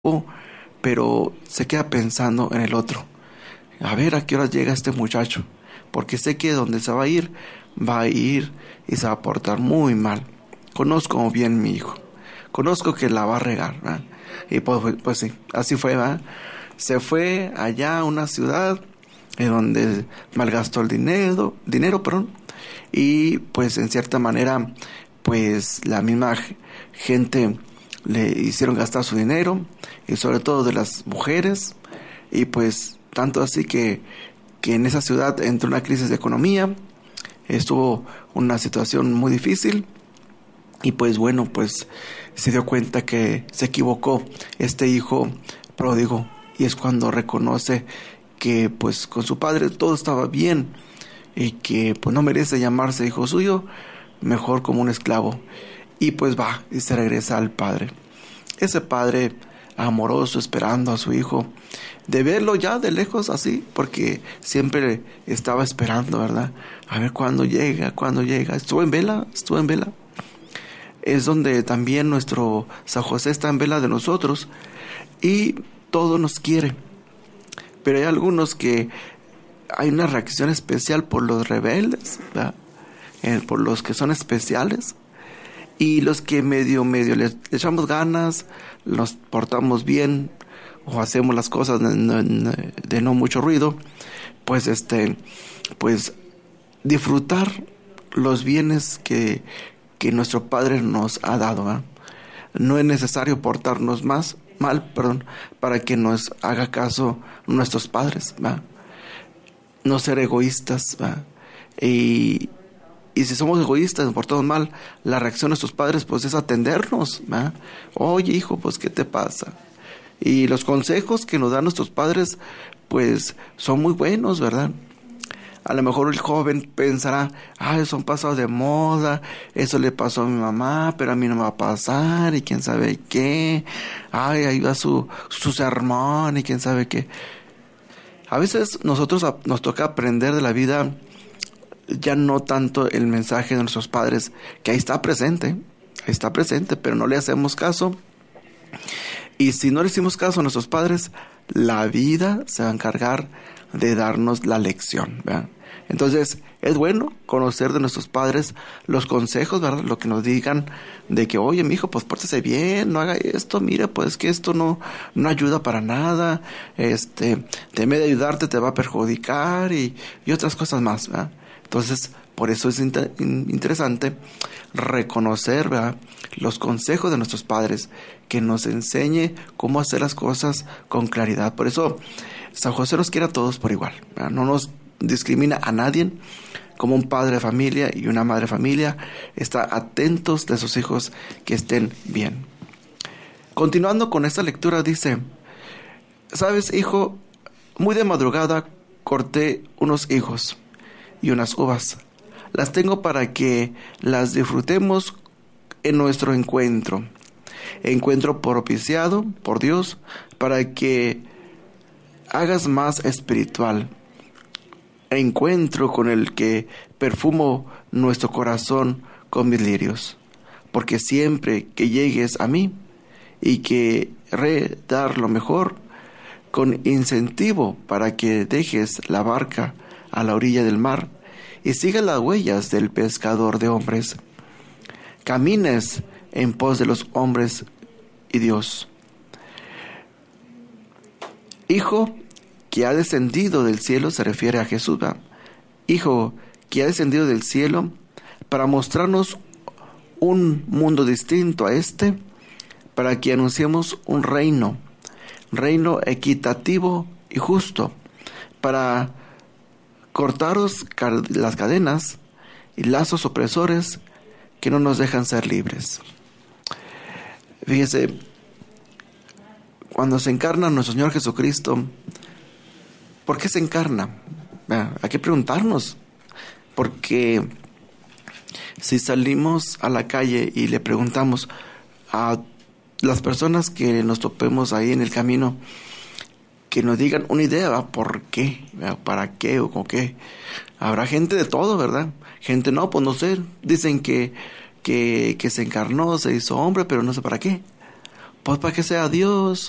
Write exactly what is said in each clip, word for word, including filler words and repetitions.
pero se queda pensando en el otro. A ver a qué hora llega este muchacho, porque sé que donde se va a ir, va a ir y se va a portar muy mal. Conozco bien mi hijo, conozco que la va a regar, ¿verdad? Y pues, pues sí, así fue, ¿verdad? Se fue allá a una ciudad en donde malgastó el dinero, dinero, perdón, y pues en cierta manera, pues la misma gente le hicieron gastar su dinero, y sobre todo de las mujeres, y pues tanto así que, que en esa ciudad entró una crisis de economía, estuvo una situación muy difícil, y pues bueno, pues se dio cuenta que se equivocó este hijo pródigo, y es cuando reconoce que pues con su padre todo estaba bien, y que pues no merece llamarse hijo suyo, mejor como un esclavo, y pues va y se regresa al padre. Ese padre amoroso esperando a su hijo, de verlo ya de lejos así, porque siempre estaba esperando, ¿verdad? A ver cuándo llega, cuándo llega. Estuvo en vela, estuvo en vela. Es donde también nuestro San José está en vela de nosotros, y todo nos quiere. Pero hay algunos que hay una reacción especial por los rebeldes, ¿verdad? Eh, por los que son especiales, y los que medio, medio le echamos ganas, nos portamos bien, o hacemos las cosas de, de, de no mucho ruido, pues este, pues disfrutar los bienes que, que nuestro Padre nos ha dado, ¿verdad? No es necesario portarnos más mal, perdón, para que nos haga caso nuestros padres, ¿verdad? No ser egoístas, ¿verdad? Y Y si somos egoístas, nos portamos mal, la reacción de nuestros padres pues es atendernos, ¿verdad? Oye, hijo, pues ¿qué te pasa? Y los consejos que nos dan nuestros padres pues son muy buenos, ¿verdad? A lo mejor el joven pensará, ay, son pasados de moda, eso le pasó a mi mamá, pero a mí no me va a pasar, y quién sabe qué, ay, ahí va su, su sermón, y quién sabe qué. A veces nosotros a, nos toca aprender de la vida, ya no tanto el mensaje de nuestros padres, que ahí está presente, ahí está presente, pero no le hacemos caso. Y si no le hicimos caso a nuestros padres, la vida se va a encargar de darnos la lección, ¿verdad? Entonces, es bueno conocer de nuestros padres los consejos, ¿verdad? Lo que nos digan de que, oye, mijo, pues pórtese bien, no haga esto, mira, pues que esto no, no ayuda para nada, este, en vez de ayudarte te va a perjudicar, y, y otras cosas más, ¿verdad? Entonces, por eso es inter- interesante reconocer, ¿verdad?, los consejos de nuestros padres, que nos enseñe cómo hacer las cosas con claridad. Por eso San José nos quiere a todos por igual, ¿verdad? No nos discrimina a nadie. Como un padre de familia y una madre de familia, está atentos de sus hijos que estén bien. Continuando con esta lectura, dice: ¿sabes, hijo? Muy de madrugada corté unos higos y unas uvas. Las tengo para que las disfrutemos en nuestro encuentro. Encuentro propiciado por Dios para que hagas más espiritual. Encuentro con el que perfumo nuestro corazón con mis lirios. Porque siempre que llegues a mí y que querré dar lo mejor, con incentivo para que dejes la barca a la orilla del mar y sigas las huellas del pescador de hombres. Camines en pos de los hombres y Dios. Hijo que ha descendido del cielo, se refiere a Jesús, ¿verdad? Hijo que ha descendido del cielo para mostrarnos un mundo distinto a este, para que anunciemos un reino, reino equitativo y justo, para cortaros las cadenas y lazos opresores que no nos dejan ser libres. Fíjese, cuando se encarna nuestro Señor Jesucristo, ¿por qué se encarna? Hay que preguntarnos, porque si salimos a la calle y le preguntamos a las personas que nos topemos ahí en el camino, que nos digan una idea, ¿verdad? ¿Por qué? ¿Verdad? ¿Para qué? ¿O con qué? Habrá gente de todo, ¿verdad? Gente, no, pues no sé, dicen que, que, que se encarnó, se hizo hombre, pero no sé para qué. Pues para que sea Dios,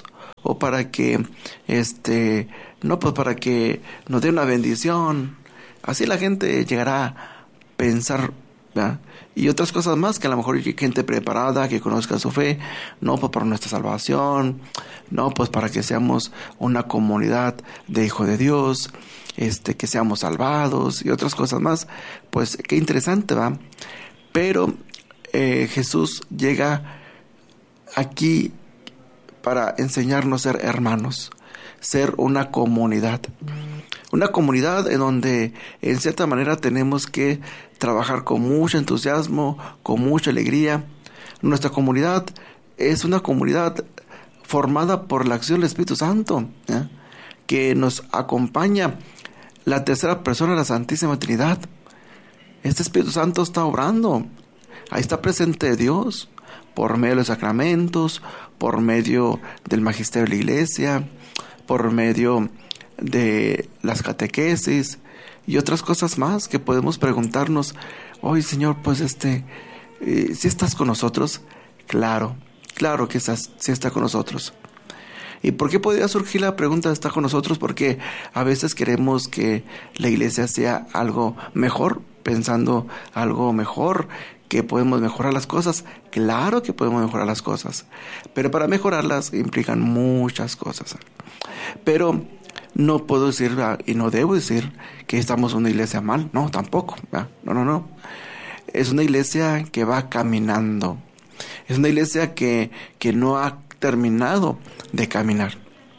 o para que, este, no, pues para que nos dé una bendición. Así la gente llegará a pensar, ¿verdad? Y otras cosas más, que a lo mejor hay gente preparada, que conozca su fe, no, pues para nuestra salvación, no, pues para que seamos una comunidad de hijos de Dios, este, que seamos salvados y otras cosas más. Pues qué interesante, ¿va? Pero eh, Jesús llega aquí para enseñarnos a ser hermanos, ser una comunidad. Una comunidad en donde en cierta manera tenemos que trabajar con mucho entusiasmo, con mucha alegría. Nuestra comunidad es una comunidad formada por la acción del Espíritu Santo, ¿eh? que nos acompaña la tercera persona de la Santísima Trinidad. Este Espíritu Santo está obrando. Ahí está presente Dios por medio de los sacramentos, por medio del magisterio de la iglesia, por medio de las catequesis y otras cosas más que podemos preguntarnos. Oye, Señor, pues este, eh, ¿sí estás con nosotros? Claro, claro que estás, sí está con nosotros. ¿Y por qué podría surgir la pregunta ¿está con nosotros? Porque a veces queremos que la iglesia sea algo mejor, pensando algo mejor, que podemos mejorar las cosas. Claro que podemos mejorar las cosas, pero para mejorarlas implican muchas cosas. Pero no puedo decir y no debo decir que estamos en una iglesia mal, no, tampoco, ¿verdad? no, no, no. Es una iglesia que va caminando, es una iglesia que, que no ha terminado de caminar.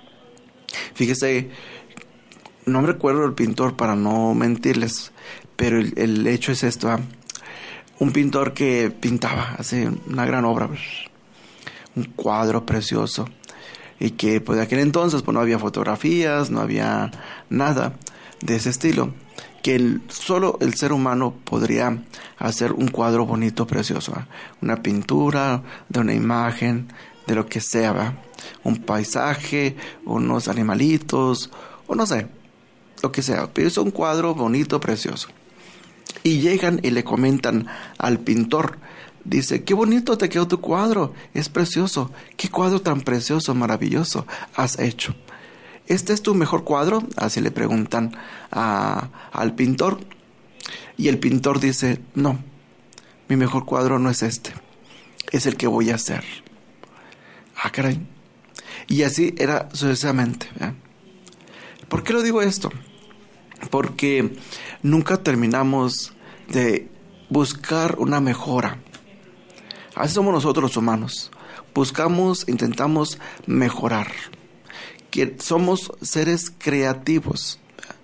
Fíjese, no me recuerdo el pintor para no mentirles, pero el, el hecho es esto, ¿eh? Un pintor que pintaba, hace una gran obra, un cuadro precioso, y que pues de aquel entonces pues no había fotografías, no había nada de ese estilo, que el, solo el ser humano podría hacer un cuadro bonito, precioso, ¿eh? Una pintura de una imagen, de lo que sea, ¿verdad? Un paisaje, unos animalitos, o no sé, lo que sea, pero es un cuadro bonito, precioso. Y llegan y le comentan al pintor, dice, qué bonito te quedó tu cuadro, es precioso, qué cuadro tan precioso, maravilloso has hecho. ¿Este es tu mejor cuadro? Así le preguntan a, al pintor. Y el pintor dice, no, mi mejor cuadro no es este, es el que voy a hacer. Ah, caray. Y así era sucesivamente, ¿eh? ¿Por qué lo digo esto? Porque nunca terminamos de buscar una mejora. Así somos nosotros los humanos. Buscamos, intentamos mejorar. Que somos seres creativos.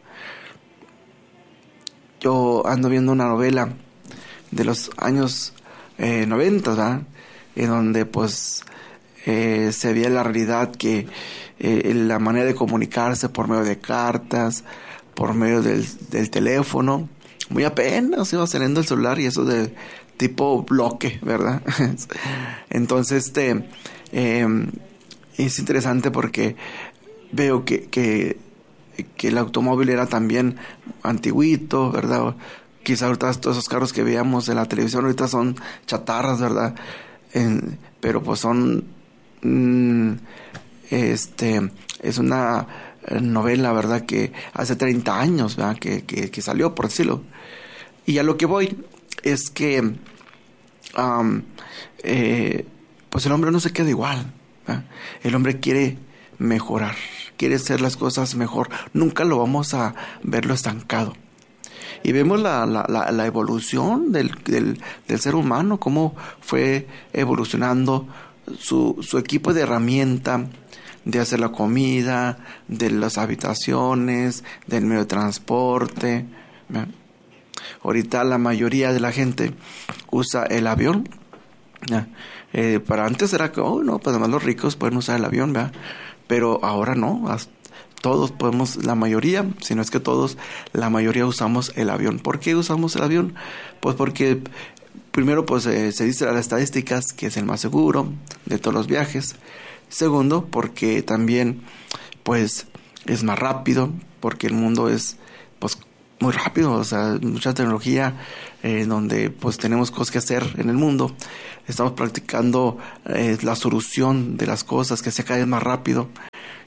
Yo ando viendo una novela de los años eh, noventa, ¿verdad? En donde pues eh, se veía la realidad que eh, la manera de comunicarse por medio de cartas, por medio del, del teléfono, muy apenas iba saliendo el celular y eso de tipo bloque, ¿verdad? Entonces, este, eh, es interesante porque veo que, que, que el automóvil era también antiguito, ¿verdad? Quizá ahorita todos esos carros que veíamos en la televisión ahorita son chatarras, ¿verdad? En, pero pues son, mm, este, es una novela, ¿verdad? Que hace treinta años, ¿verdad? Que, que, que salió, por decirlo. Y a lo que voy es que um, eh, pues el hombre no se queda igual, ¿verdad? El hombre quiere mejorar, quiere hacer las cosas mejor. Nunca lo vamos a verlo estancado. Y vemos la, la, la, la evolución del, del, del ser humano, cómo fue evolucionando su, su equipo de herramienta, de hacer la comida, de las habitaciones, del medio de transporte. ¿Ve? Ahorita la mayoría de la gente usa el avión. Eh, para antes era que, oh, no, pues además los ricos pueden usar el avión, ¿verdad? Pero ahora no, todos podemos, la mayoría, si no es que todos, la mayoría usamos el avión. ¿Por qué usamos el avión? Pues porque primero pues eh, se dice en las estadísticas que es el más seguro de todos los viajes. Segundo, porque también pues es más rápido, porque el mundo es pues muy rápido, o sea, mucha tecnología eh, donde pues tenemos cosas que hacer en el mundo. Estamos practicando eh, la solución de las cosas que se caen más rápido.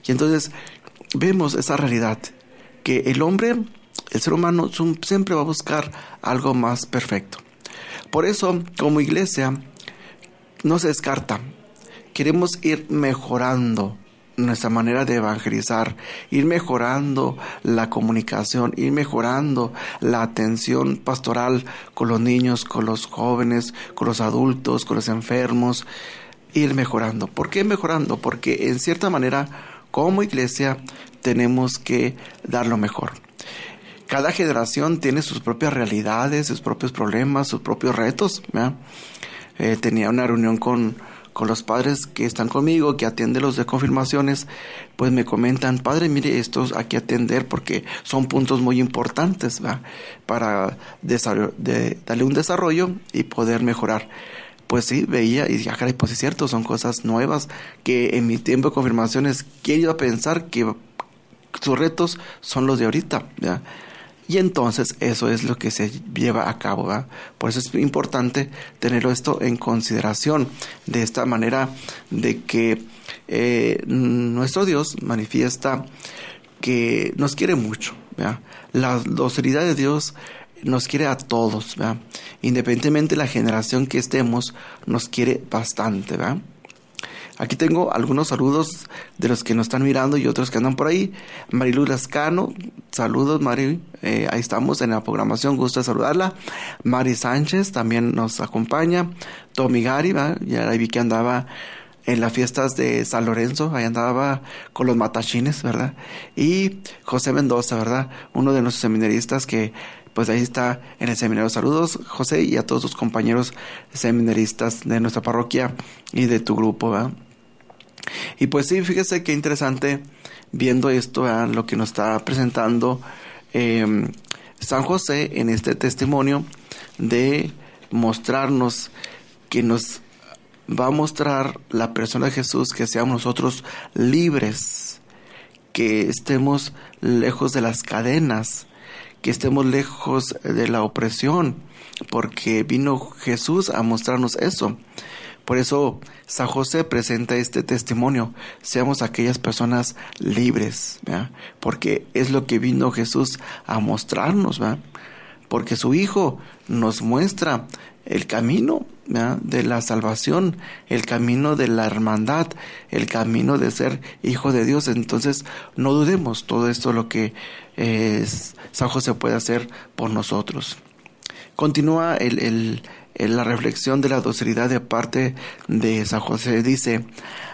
Y entonces vemos esa realidad, que el hombre, el ser humano, siempre va a buscar algo más perfecto. Por eso, como iglesia, no se descarta. Queremos ir mejorando nuestra manera de evangelizar, ir mejorando la comunicación, ir mejorando la atención pastoral con los niños, con los jóvenes, con los adultos, con los enfermos, ir mejorando. ¿Por qué mejorando? Porque en cierta manera, como iglesia, tenemos que dar lo mejor. Cada generación tiene sus propias realidades, sus propios problemas, sus propios retos, ¿verdad? Eh, tenía una reunión con con los padres que están conmigo, que atienden los de confirmaciones, pues me comentan, padre, mire, estos hay que atender porque son puntos muy importantes, ¿verdad?, para de, darle un desarrollo y poder mejorar. Pues sí, veía y dije, ah, caray, pues es cierto, son cosas nuevas que en mi tiempo de confirmaciones, ¿quién iba a pensar que sus retos son los de ahorita, ¿verdad? Y entonces eso es lo que se lleva a cabo, ¿verdad? Por eso es importante tenerlo esto en consideración, de esta manera de que eh, nuestro Dios manifiesta que nos quiere mucho, ¿verdad? La docilidad de Dios nos quiere a todos, ¿verdad? Independientemente de la generación que estemos, nos quiere bastante, ¿verdad? Aquí tengo algunos saludos de los que nos están mirando y otros que andan por ahí. Marilu Lascano, saludos Mari, eh, ahí estamos en la programación, gusto de saludarla. Mari Sánchez también nos acompaña. Tommy Gary, ¿verdad? Ya la vi que andaba en las fiestas de San Lorenzo, ahí andaba con los matachines, ¿verdad? Y José Mendoza, ¿verdad? Uno de nuestros seminaristas que pues ahí está en el seminario. Saludos, José, y a todos tus compañeros seminaristas de nuestra parroquia y de tu grupo, ¿verdad? Y pues sí, fíjese qué interesante viendo esto, ¿verdad?, lo que nos está presentando eh, San José en este testimonio de mostrarnos que nos va a mostrar la persona de Jesús, que seamos nosotros libres, que estemos lejos de las cadenas, que estemos lejos de la opresión, porque vino Jesús a mostrarnos eso. Por eso San José presenta este testimonio, seamos aquellas personas libres, ¿verdad?, porque es lo que vino Jesús a mostrarnos, ¿verdad?, porque su Hijo nos muestra el camino, ¿verdad?, de la salvación, el camino de la hermandad, el camino de ser hijo de Dios. Entonces no dudemos, todo esto es lo que eh, San José puede hacer por nosotros. Continúa el, el, el, la reflexión de la docilidad de parte de San José. Dice,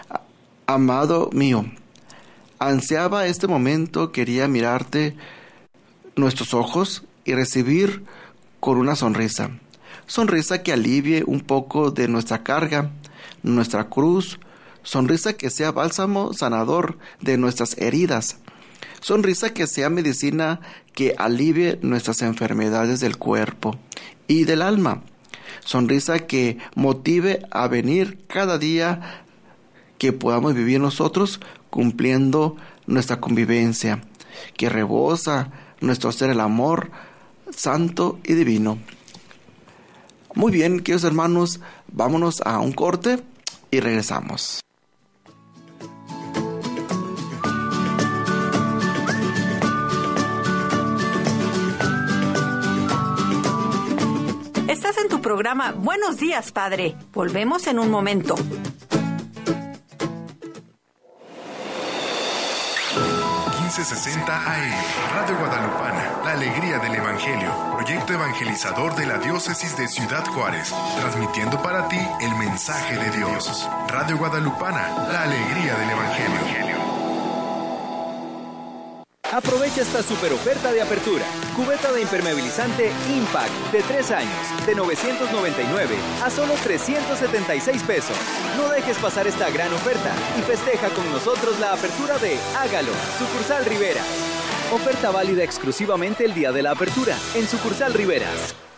amado mío, ansiaba este momento, quería mirarte nuestros ojos y recibir con una sonrisa. Sonrisa que alivie un poco de nuestra carga, nuestra cruz. Sonrisa que sea bálsamo sanador de nuestras heridas. Sonrisa que sea medicina que alivie nuestras enfermedades del cuerpo y del alma. Sonrisa que motive a venir cada día que podamos vivir nosotros cumpliendo nuestra convivencia, que rebosa nuestro ser el amor santo y divino. Muy bien, queridos hermanos, vámonos a un corte y regresamos. Estás en tu programa Buenos Días, Padre. Volvemos en un momento. quince sesenta A M, Radio Guadalupana, la alegría del Evangelio, proyecto evangelizador de la Diócesis de Ciudad Juárez, transmitiendo para ti el mensaje de Dios. Radio Guadalupana, la alegría del Evangelio. Aprovecha esta super oferta de apertura. Cubeta de impermeabilizante Impact de tres años, de novecientos noventa y nueve a solo trescientos setenta y seis pesos. No dejes pasar esta gran oferta y festeja con nosotros la apertura de Hágalo, Sucursal Rivera. Oferta válida exclusivamente el día de la apertura, en Sucursal Rivera.